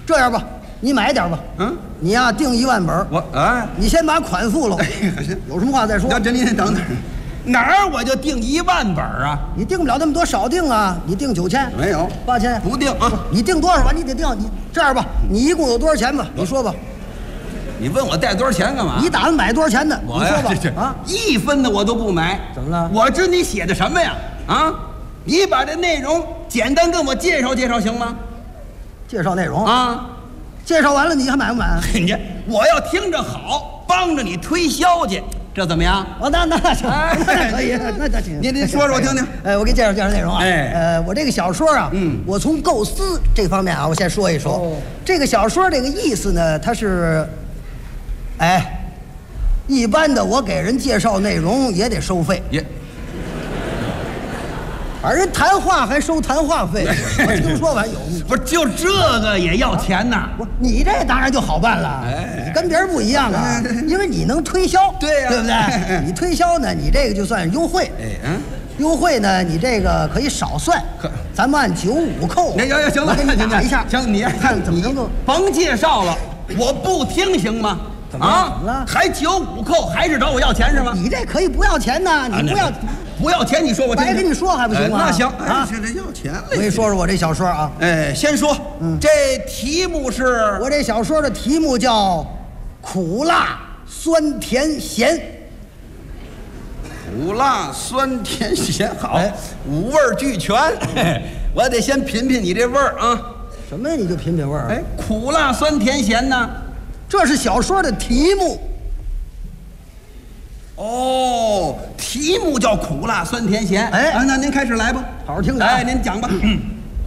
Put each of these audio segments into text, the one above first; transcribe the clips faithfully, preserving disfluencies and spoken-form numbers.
这样吧，你买点吧。 嗯， 你呀订一万本。 我哎， 你先把款付了。 哎，行， 有什么话再说。 那这您等等，哪儿我就订一万本啊？ 你订不了那么多，少订啊。你订九千？ 没有， 八千？ 不定啊。 你订多少吧？你得订。你这样吧，你一共有多少钱吧？你说吧。 你问我带多少钱干嘛？ 你打算买多少钱的？ 我你说吧。 这啊， 一分的我都不买。 怎么了？ 我知你写的什么呀？啊，你把这内容简单跟我介绍介绍行吗？ 介绍内容啊， 介绍完了你还买不买？ 你我要听着好，帮着你推销去，这怎么样？ 哦，那那行，那可以，那那行。 您您说说我听听。 哎，我给你介绍介绍内容啊。 哎， 呃，我这个小说啊，嗯，我从构思这方面啊，我先说一说。哦，这个小说这个意思呢，它是。哎，一般的我给人介绍内容也得收费， 也， 反正谈话还收谈话费，我听说完有。 不是就这个也要钱呐？ 不，你这当然就好办了，哎，你跟别人不一样啊，因为你能推销， 对呀， 对不对？你推销呢，你这个就算优惠，哎嗯，优惠呢，你这个可以少算，咱们按九五扣。 行行行了， 我给你打一下， 行，你看怎么能够。 甭介绍了，我不听行吗？ 怎么啊？怎么了？ 还九五扣，还是找我要钱是吗？ 你这可以不要钱呐，你不要， 不要钱，你说我白跟你说还不行吗？ 那行啊， 这这要钱了。 我跟你说说我这小说啊， 哎，先说，嗯，这题目是， 我这小说的题目叫苦辣酸甜咸。 苦辣酸甜咸，好，五味俱全。我得先品品你这味儿啊。 什么呀？你就品品味儿？ 哎，苦辣酸甜咸呢？ 这是小说的题目。 哦，题目叫苦辣酸甜咸。哎，啊，那您开始来吧， 好好听着。 哎，您讲吧。嗯。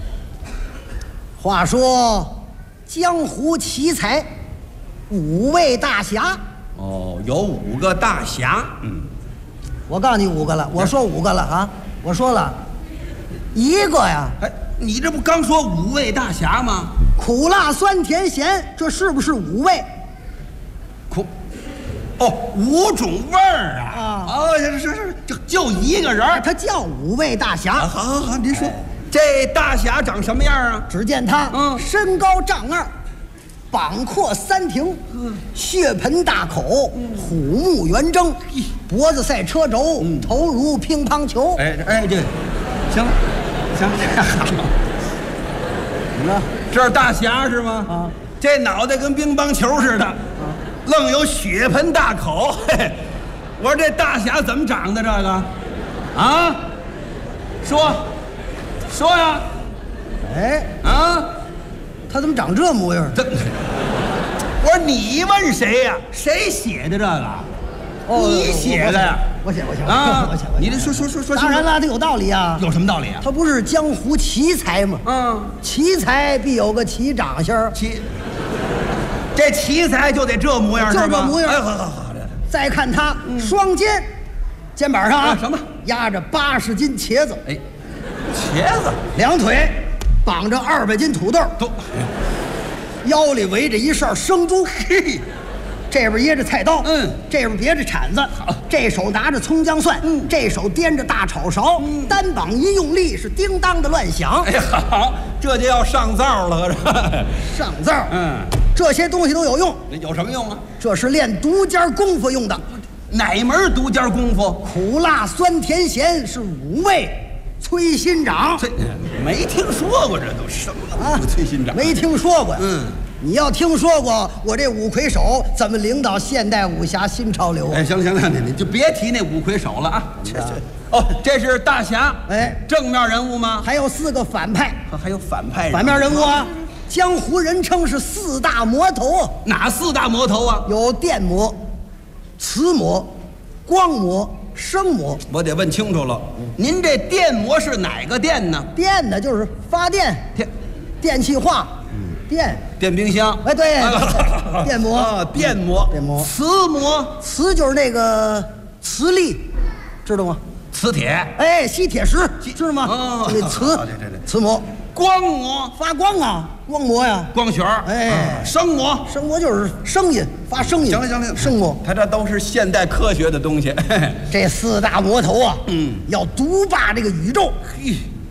话说，江湖奇才，五位大侠。 哦，有五个大侠。嗯， 我告诉你五个了，我说五个了啊，我说了，一个呀。 哎，你这不刚说五位大侠吗？ 苦辣酸甜咸，这是不是五味？ 苦，哦，五种味儿啊！啊，哦，是是是，就就一个人， 他叫五位大侠。 好好好，您说，这大侠长什么样啊？ 只见他，嗯，身高丈二，膀阔三庭，嗯，血盆大口，虎目圆睁，脖子赛车轴，头如乒乓球。 哎哎，这行了，行了，好。 怎么了？ 这是大侠是吗？啊，这脑袋跟乒乓球似的，啊，愣有血盆大口。嘿，我说这大侠怎么长的这个？啊，说，说呀。 哎， 啊， 他怎么长这模样？ 这，我说你问谁呀？谁写的这个？哦，你写的呀？ 我写，我写啊！ 我写， 你这说说说说。 当然了，他有道理啊。 有什么道理啊？ 他不是江湖奇才吗？ 嗯， 奇才必有个奇长相。 奇，这奇才就得这模样， 就这模样。 哎，好好好。 再看他双肩，肩膀上啊什么压着八十斤茄子？哎， 茄子。 两腿绑着二百斤土豆， 都。 腰里围着一扇生猪。嘿。这边掖着菜刀，嗯，这边别着铲子，好，这手拿着葱姜蒜，嗯，这手掂着大炒勺，嗯，单膀一用力是叮当的乱响。 哎，好，这就要上灶了，这上灶，嗯，这些东西都有用。 有什么用啊？ 这是练独家功夫用的。 哪门独家功夫？ 苦辣酸甜咸是五味催心掌。 这没听说过，这都什么啊？催心掌没听说过呀？ 嗯。 你要听说过我这五魁首怎么领导现代武侠新潮流？ 哎，行了行了，你你就别提那五魁首了啊！这这哦，这是大侠，哎，正面人物吗？ 还有四个反派， 还有反派人反面人物啊！江湖人称是四大魔头。 哪四大魔头啊？ 有电魔、磁魔、光魔、声魔。 我得问清楚了，您这电魔是哪个电呢？ 电呢，就是发电，电，电气化。电电冰箱， 哎，对，电魔啊，电魔， 电魔， 磁魔， 磁就是那个磁力，知道吗？ 磁铁， 哎，吸铁石，知道吗？哦，那磁， 对对对， 磁魔， 光魔， 发光啊，光魔呀， 光圈，哎，声魔， 声魔就是声音，发声音。 行了行了， 声魔， 他这都是现代科学的东西。 这四大魔头啊，嗯，要独霸这个宇宙。嘿。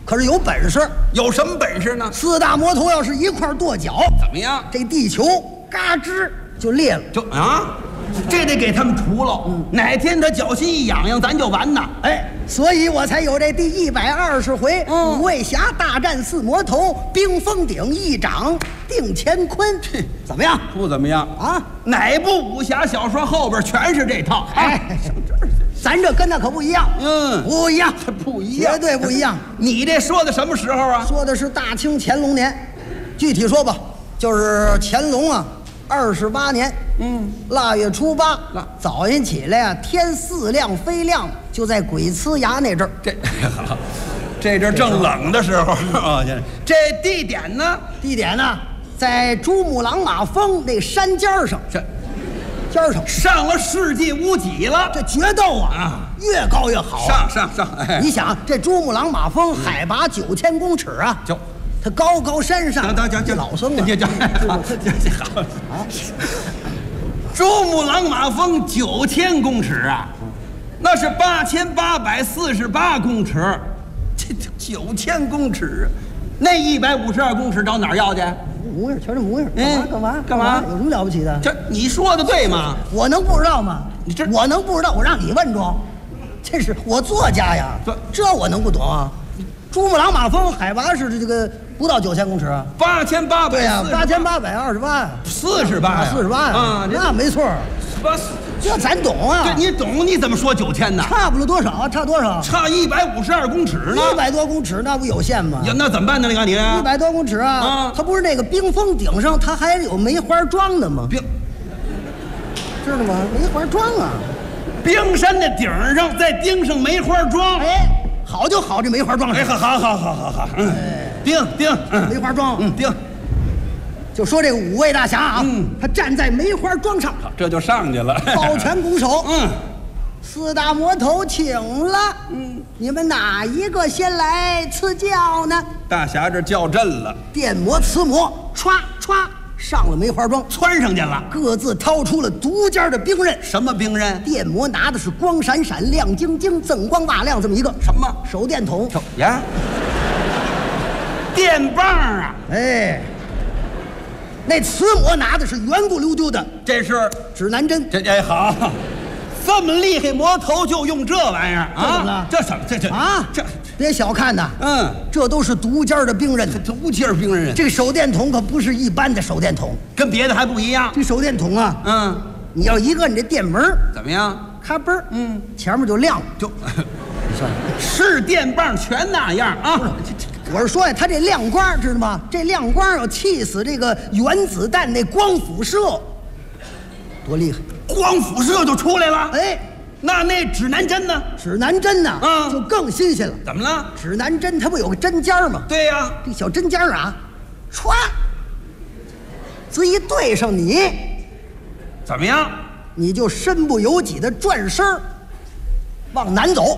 可是有本事。 有什么本事呢？ 四大魔头要是一块跺脚， 怎么样？ 这地球嘎吱就裂了。 就啊，这得给他们除了。嗯，哪天他脚心一痒痒，咱就完呐。 哎，所以我才有这第一百二十回，嗯、五位侠大战四魔头，冰封顶一掌定乾坤。怎么样？ 不怎么样啊？ 哪部武侠小说后边全是这套？ 哎，上这儿去。咱这跟那可不一样， 嗯， 不一样， 不一样， 绝对不一样。 你这说的什么时候啊？ 说的是大清乾隆年，具体说吧，就是乾隆啊，二十八年，嗯，腊月初八，早晨起来啊，天似亮非亮，就在鬼呲牙那阵儿。 这好，这阵正冷的时候啊，这地点呢？ 地点呢，在珠穆朗玛峰那山尖上。 这。 尖上上了世纪屋脊了， 这决斗啊，啊越高越好、 上啊。 上上！哎、 你想，这珠穆朗玛峰海拔九千公尺啊， 就它高高山上， 等等，这老僧啊， 这这好，好啊！珠穆朗玛峰九千公尺啊，那是八千八百四十八公尺，这九千公尺，那一百五十二公尺找哪儿要去？ 模样，瞧这模样，干嘛干嘛干嘛？ 有什么了不起的？ 这你说的对吗？ 我能不知道吗？ 你这我能不知道？我让你问着，这是我作家呀，这我能不懂啊？珠穆朗玛峰海拔是这个不到九千公尺啊， 八千八百， 对呀，八千八百二十八， 四十八， 四十八呀，啊，那没错。这咱懂啊！ 这你懂？你怎么说九千呢？ 差不了多少啊？差多少？ 差一百五十二公尺呢！ 一百多公尺，那不有限吗？ 呀，那怎么办呢？你看你一百多公尺啊！啊，它不是那个冰峰顶上，它还有梅花桩的吗？ 冰， 知道吗？梅花桩啊！ 冰山的顶上再钉上梅花桩， 哎，好就好，这梅花桩。 哎，好好好好好好，嗯，钉钉， 梅花桩， 嗯，钉。 就说这个五位大侠啊，嗯，他站在梅花桩上， 这就上去了， 抱拳拱手， 嗯， 四大魔头请了，嗯，你们哪一个先来赐教呢？ 大侠这叫阵了， 电魔、磁魔，歘歘上了梅花桩， 窜上去了， 各自掏出了独家的兵刃。 什么兵刃？ 电魔拿的是光闪闪、亮晶晶、锃光瓦亮这么一个什么手电筒呀？电棒啊！ 哎。那磁魔拿的是圆咕溜丢的， 这是指南针。 这哎好，这么厉害魔头就用这玩意儿啊？这什么？这这啊？这别小看呐，嗯，这都是独家的兵刃， 独家兵刃。 这个手电筒可不是一般的手电筒， 跟别的还不一样。 这手电筒啊，嗯，你要一摁这电门， 怎么样？ 咔嘣儿，嗯，前面就亮， 就，是电棒全那样啊。 我是说呀，它这亮光知道吗？这亮光要气死这个原子弹那光辐射，多厉害！ 光辐射就出来了。 哎， 那那指南针呢？ 指南针呢？啊，就更新鲜了。 怎么了？ 指南针它不有个针尖吗？ 对呀、啊， 这小针尖啊，歘，这一对上你， 怎么样？ 你就身不由己的转身往南走。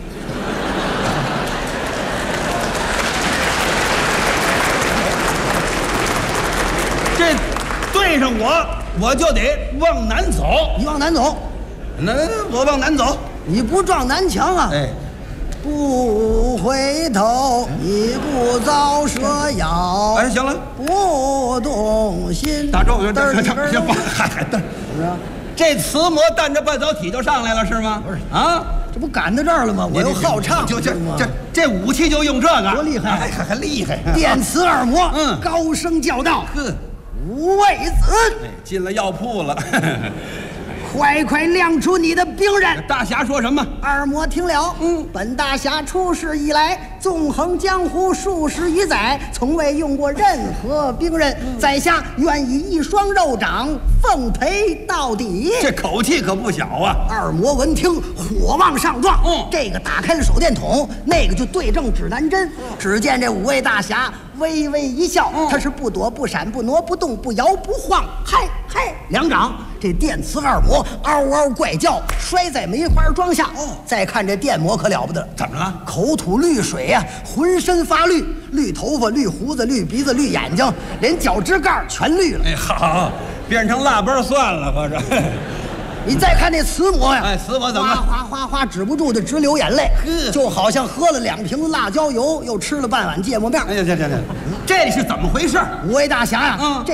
这对上我，我就得往南走。 你往南走， 那我往南走。 你不撞南墙啊？哎，不回头，一不遭蛇咬。 哎，行了， 不动心。 打中，这这这这嗨，怎么着？这磁魔带着半导体就上来了是吗？ 不是啊， 这不赶到这儿了吗？我又好唱， 就这这这武器就用这个， 多厉害， 还还还厉害！ 电磁二魔，嗯，高声叫道：“呵。”五位子， 哎，进了药铺了， 快快亮出你的兵刃！ 大侠说什么？ 二魔听了，嗯，本大侠出世以来，纵横江湖数十余载，从未用过任何兵刃，嗯、在下愿以一双肉掌奉陪到底。 这口气可不小啊！ 二魔闻听，火往上撞，嗯，这个打开了手电筒，那个就对正指南针。嗯、只见这五位大侠微微一笑，嗯、他是不躲不闪不挪不动不摇不晃，嗨嗨，两掌，这电磁二魔嗷嗷怪叫，摔在梅花桩下。哦，再看这电魔可了不得了， 怎么了？ 口吐绿水呀、啊，浑身发绿，绿头发、绿胡子、绿鼻子、绿眼睛，连脚趾盖全绿了。 哎，好，变成腊八蒜了，合着。 你再看那慈母呀， 哎，慈母怎么了？ 哗哗哗哗止不住的直流眼泪，就好像喝了两瓶辣椒油，又吃了半碗芥末面。 哎呀，这这这，这是怎么回事？ 五位大侠呀， 嗯。